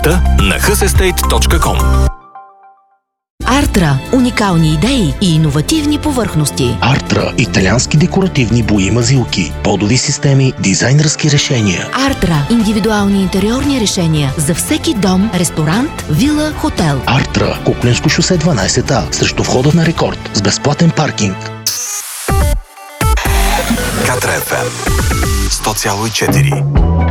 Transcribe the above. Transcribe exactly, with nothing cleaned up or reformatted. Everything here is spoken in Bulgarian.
среща на хъсестейт точка ком. Артра – уникални идеи и иновативни повърхности. Артра – италиански декоративни бои мазилки, подови системи, дизайнерски решения. Артра – индивидуални интериорни решения за всеки дом, ресторант, вила, хотел. Артра – Куклинско шосе дванайсет А, срещу входа на Рекорд, с безплатен паркинг. Катра еф ем сто цяло и четири.